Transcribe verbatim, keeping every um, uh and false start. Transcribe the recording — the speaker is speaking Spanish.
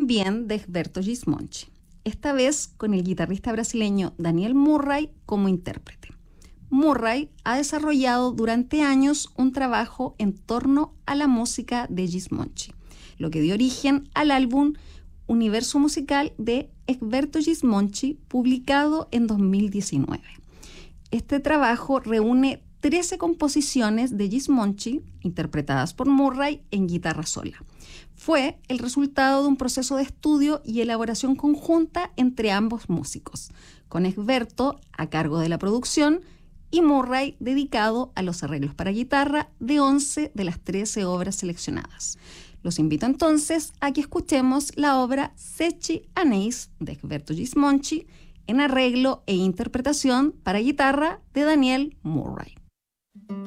también de Egberto Gismonti, esta vez con el guitarrista brasileño Daniel Murray como intérprete. Murray ha desarrollado durante años un trabajo en torno a la música de Gismonti, lo que dio origen al álbum Universo Musical de Egberto Gismonti, publicado en dos mil diecinueve. Este trabajo reúne trece composiciones de Gismonti, interpretadas por Murray en guitarra sola. Fue el resultado de un proceso de estudio y elaboración conjunta entre ambos músicos, con Egberto a cargo de la producción y Murray dedicado a los arreglos para guitarra de once de las trece obras seleccionadas. Los invito entonces a que escuchemos la obra Sete Anéis de Egberto Gismonti en arreglo e interpretación para guitarra de Daniel Murray.